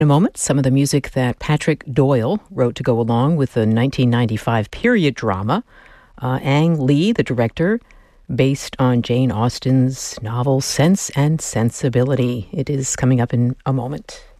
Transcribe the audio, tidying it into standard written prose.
In a moment, some of the music that Patrick Doyle wrote to go along with the 1995 period drama. Ang Lee, the director, based on Jane Austen's novel Sense and Sensibility. It is coming up in a moment.